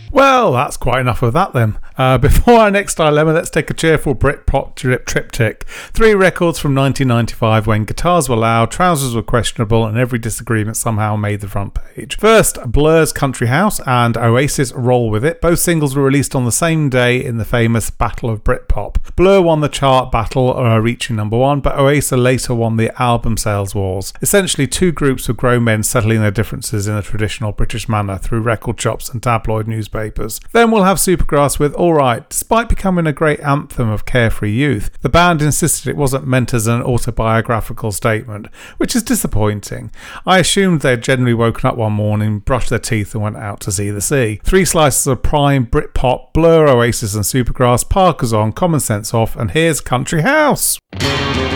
Well, that's quite enough of that then. Before our next dilemma, let's take a cheerful Britpop triptych. 3 records from 1995 when guitars were loud, trousers were questionable, and every disagreement somehow made the front page. First, Blur's Country House and Oasis' Roll With It. Both singles were released on the same day in the famous Battle of Britpop. Blur won the chart battle, reaching number 1, but Oasis later won the album sales wars. Essentially, 2 groups of grown men settling their differences in a traditional British manner through record shops and tabloid newspapers. Then we'll have Supergrass with Alright. Despite becoming a great anthem of carefree youth, the band insisted it wasn't meant as an autobiographical statement, which is disappointing. I assumed they'd generally woken up one morning, brushed their teeth and went out to see the sea. 3 slices of prime Britpop, Blur, Oasis and Supergrass, Parker's on, Common Sense off, and here's Country House.